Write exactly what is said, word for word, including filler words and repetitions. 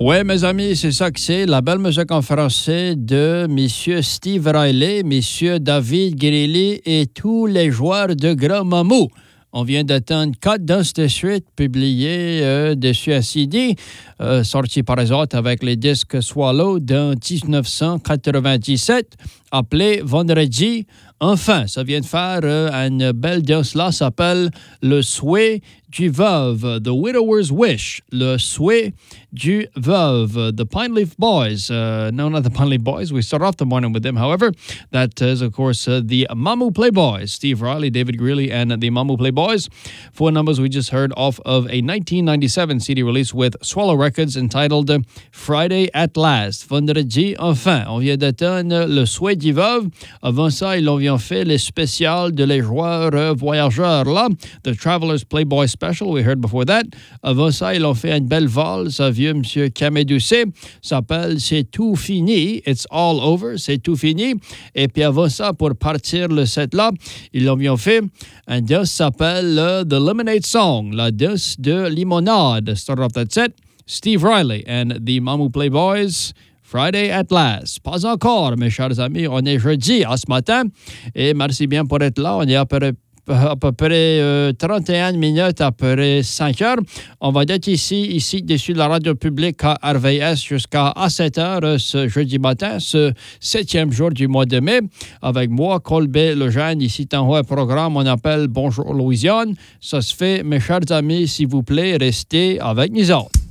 Oui, mes amis, c'est ça que c'est. La belle musique en français de M. Steve Riley, M. David Greely et tous les joueurs de Grand Mamou. On vient d'attendre quatre Dance the Street, publié euh, dessus un C D, euh, sorti par les autres avec les disques Swallow dans dix-neuf cent quatre-vingt-dix-sept, appelé Vendredi. Enfin, ça vient de faire euh, une belle danse là, s'appelle le souhait du veuve, The Widower's Wish, le souhait du veuve, the Pine Leaf Boys. Uh, no, not the Pine Leaf Boys. We start off the morning with them. However, that is, of course, uh, the Mamou Playboys, Steve Riley, David Greely, and the Mamou Playboys. Four numbers we just heard off of a nineteen ninety-seven C D release with Swallow Records entitled Friday at Last. Vendredi, enfin. On vient d'atteindre le souhait du veuve. Avant ça, ils ont fait les spéciales de les joueurs euh, voyageurs là, The Travelers Playboy Special, we heard before that. Avant ça, ils ont fait une belle valse à vieux M. Camé-Doucet, s'appelle C'est tout fini, It's all over, c'est tout fini. Et puis avant ça, pour partir le set là, ils ont bien fait un danse s'appelle uh, The Lemonade Song, la danse de limonade. Start off that set, Steve Riley and the Mamou Playboys. Friday at Last. Pas encore, mes chers amis. On est jeudi à ce matin. Et merci bien pour être là. On est à peu près, à peu près euh, trente et une minutes après cinq heures. On va être ici, ici, dessus de la radio publique à R V S jusqu'à sept heures ce jeudi matin, ce septième jour du mois de mai. Avec moi, Colbert Lejeune, ici, en haut, un programme, on appelle Bonjour Louisiane. Ça se fait, mes chers amis, s'il vous plaît, restez avec nous autres.